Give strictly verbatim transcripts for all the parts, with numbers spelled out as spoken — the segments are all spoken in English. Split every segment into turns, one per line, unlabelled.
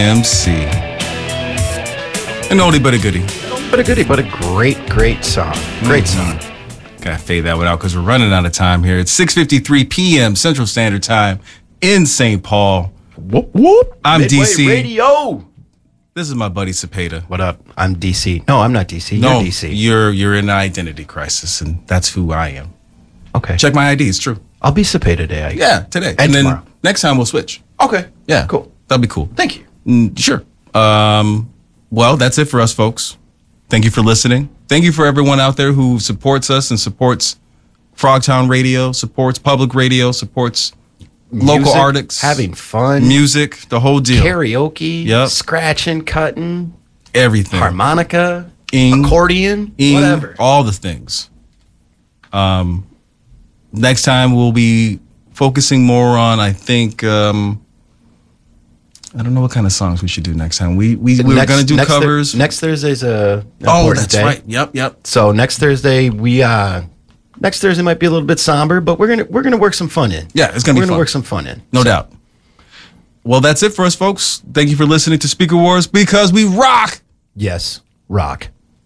M C. An oldie but a goodie.
But a goodie, but a great, great song. Great
Mm-hmm.
song.
Gotta fade that one out because we're running out of time here. It's six fifty-three p.m. Central Standard Time in Saint Paul.
Whoop, whoop.
I'm
Midway
D C.
Radio.
This is my buddy Cepeda.
What up? I'm D C. No, I'm not D C.
No,
You're D C.
you're you're in an identity crisis, and that's who I am.
Okay.
Check my I D; it's true.
I'll be Cepeda today. I
Yeah, today, and,
And
then
tomorrow.
next time we'll switch.
Okay.
Yeah,
Cool.
That'll be cool.
Thank you.
Mm, sure. Um, well, that's it for us, folks. Thank you for listening. Thank you for everyone out there who supports us and supports Frogtown Radio, supports public radio, supports local
Music,
artists,
having fun,
music, the whole deal,
karaoke,
Yep.
scratching, cutting,
everything,
harmonica,
Ing,
accordion,
ing,
whatever.
all the things. Um, next time we'll be focusing more on, I think, um, I don't know what kind of songs we should do next time. We we, we were going to do
next Thur-
covers.
next Thursday's a an
oh,
important
that's
day.
right. Yep, yep.
So next Thursday we uh next Thursday might be a little bit somber, but we're gonna we're gonna work some fun in.
Yeah, it's gonna
we're
be
gonna
fun.
work some fun in.
No
So,
doubt. Well, that's it for us, folks. Thank you for listening to Speaker Wars because we rock.
Yes, rock.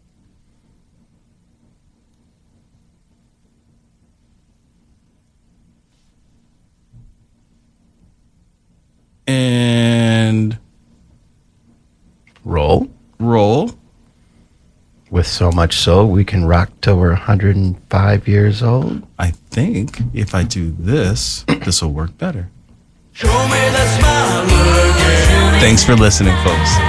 And
Roll.
roll.
With so much so we can rock till we're one hundred five years old.
I think if I do this, this will work better.
Show me the smile again.
Thanks for listening, folks.